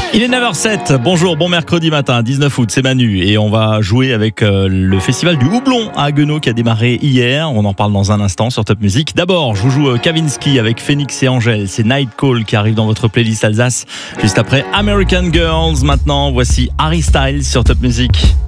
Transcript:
Il est 9h07, bonjour, bon mercredi matin, 19 août, c'est Manu et on va jouer avec le festival du houblon à Haguenau qui a démarré hier. On en parle dans un instant sur Top Music. D'abord, je vous joue Kavinsky avec Phoenix et Angèle, c'est Night Call qui arrive dans votre playlist Alsace. Juste après American Girls, maintenant voici Harry Styles sur Top Music.